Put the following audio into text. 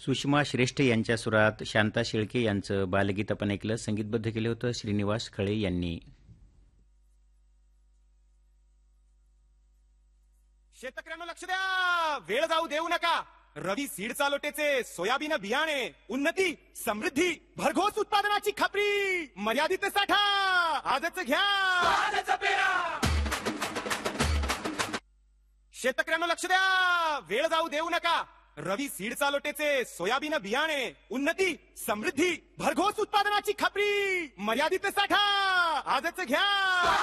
सुषमा श्रेष्ठ यांच्या सुरात शांता शेळके यांचं बालगीत आपण ऐकलं. संगीतबद्ध केलं होतं श्रीनिवास खळे यांनी. शेतकऱ्यांना लक्ष द्या, वेळ जाऊ देऊ नका. रवी सीड चालोटेचे सोयाबीन बियाणे, उन्नती समृद्धी भरघोस उत्पादनाची खात्री, मर्यादित साठा आजच घ्या. शेतकऱ्यांना लक्ष द्या, वेळ जाऊ देऊ नका. रवी सीड चालोटेचे सोयाबीन बियाणे, उन्नती समृद्धी भरघोस उत्पादनाची खात्री, मर्यादित साठा आजच घ्या.